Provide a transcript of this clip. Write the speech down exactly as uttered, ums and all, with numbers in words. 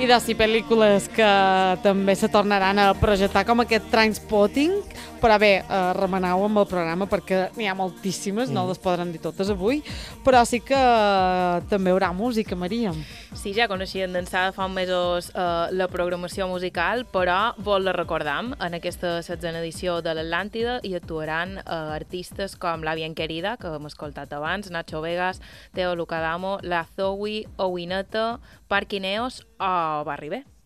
i de si pel·lícules que també se tornaran a projectar com aquest Trainspotting, però bé, eh, remenau amb el programa perquè n'hi ha moltíssimes, mm. no les podran dir totes avui, però sí que també hi haurà música, Maria. Sí, ja coneixien d'ençà de fa uns mesos eh, la programació musical, però vos la recordam, en aquesta setzena edició de l'Atlàntida hi actuaran eh, artistes com la Bien Querida, que hem escoltat abans, Nacho Vegas, Teo Lucadamo, La Zoe, Owineta, Parquineos o Barri B.